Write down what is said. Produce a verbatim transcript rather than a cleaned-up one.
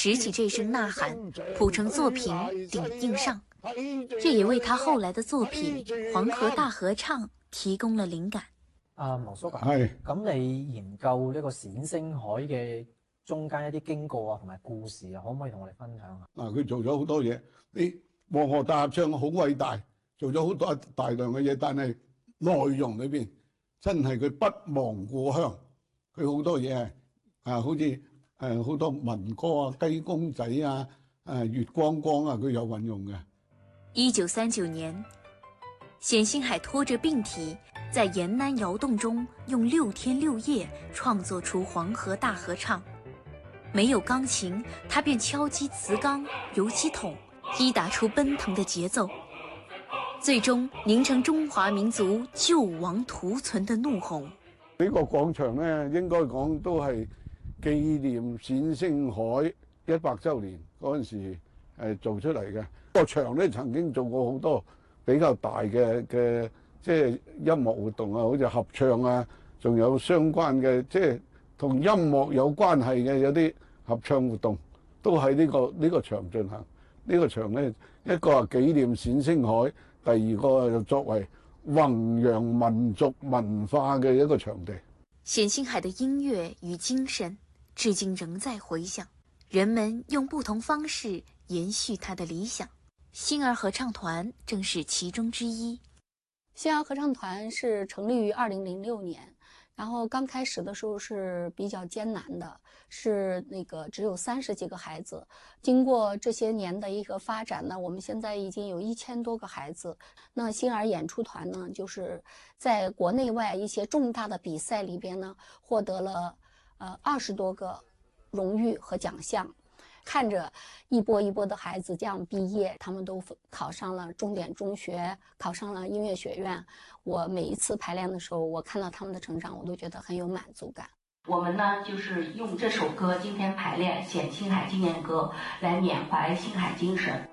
拾起这声呐喊，谱成作品顶硬上，这也為他後來的作品《黃河大合唱》提供了靈感。 啊，毛叔啊，係咁你研究呢個冼星海嘅中間一啲經過啊，同埋故事啊，可唔可以同我哋分享下？ 嗱，佢做咗好多嘢，你黃河大合唱好偉大，做咗好多大量嘅嘢，但係內容裏邊真係佢不忘故鄉，佢好多嘢係啊，好似誒好多民歌啊、雞公仔啊、誒月光光啊，佢有運用嘅。 一九三九年，冼星海拖着病體，在延安窯洞中用六天六夜創作出《黃河大合唱》。沒有鋼琴，他便敲擊瓷缸、油漆桶，擊打出奔騰的節奏，最終凝成中華民族救亡圖存的怒吼。 呢個廣場咧，應該講都係紀念冼星海一百週年嗰陣時誒做出嚟嘅。個場咧曾經做過好多比較大嘅嘅即係音樂活動啊，好似合唱啊，仲有相關嘅即係同音樂有關係嘅有啲合唱活動，都喺呢個呢個場進行。呢個場咧，一個係紀念冼星海，第二個就作為弘揚民族文化嘅一個場地。 冼星海的音樂與精神，至今仍在回響，人們用不同方式延續他的理想。星兒合唱團正是其中之一。 星兒合唱團是成立於二零零六年，然後剛開始的時候是比較艱難的，是那個只有三十幾個孩子。經過這些年的一個發展呢，我們現在已經有一千多個孩子。那星兒演出團呢，就是在國內外一些重大的比賽裏邊呢，獲得了呃二十多個榮譽和獎項。看着一波一波的孩子這樣畢業，他們都考上了重點中學，考上了音樂學院。我每一次排練的時候，我看到他們的成長，我都覺得很有滿足感。 我們呢，就是用這首歌今天排練《冼星海紀念歌》來緬懷星海精神。